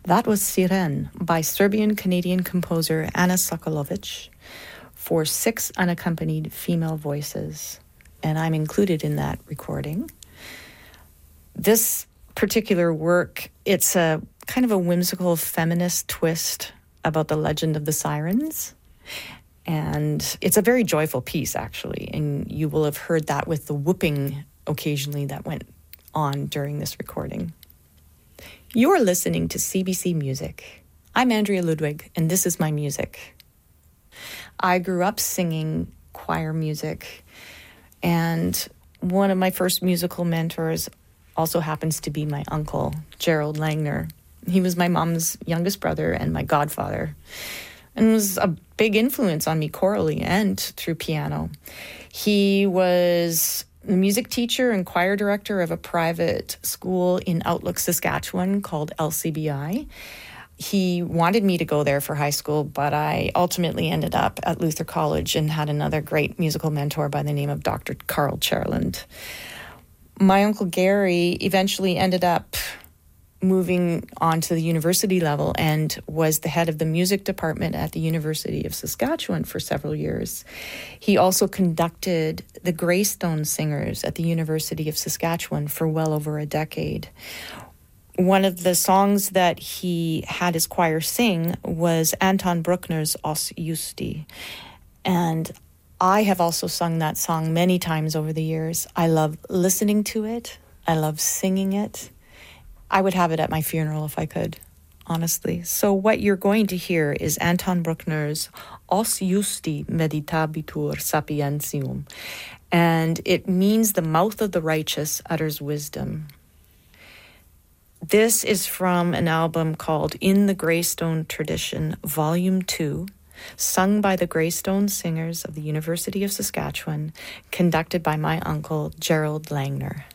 That was Siren by Serbian-Canadian composer Ana Sokolovic for 6 unaccompanied female voices, and I'm included in that recording. This particular work, it's a kind of a whimsical feminist twist about the legend of the sirens, and it's a very joyful piece, actually, and you will have heard that with the whooping occasionally that went on during this recording. You're listening to CBC Music. I'm Andrea Ludwig, and this is my music. I grew up singing choir music, and one of my first musical mentors also happens to be my uncle, Gerald Langner. He was my mom's youngest brother and my godfather, and was a big influence on me chorally and through piano. He was the music teacher and choir director of a private school in Outlook, Saskatchewan called LCBI. He wanted me to go there for high school, but I ultimately ended up at Luther College and had another great musical mentor by the name of Dr. Carl Cherland. My Uncle Gary eventually ended up moving on to the university level and was the head of the music department at the University of Saskatchewan for several years. He also conducted the Greystone Singers at the University of Saskatchewan for well over a decade. One of the songs that he had his choir sing was Anton Bruckner's Os Justi, and I have also sung that song many times over the years. I love listening to it. I love singing it. I would have it at my funeral if I could, honestly. So what you're going to hear is Anton Bruckner's Os Justi Meditabitur Sapientium, and it means the mouth of the righteous utters wisdom. This is from an album called In the Greystone Tradition, Volume 2, sung by the Greystone Singers of the University of Saskatchewan, conducted by my uncle, Gerald Langner.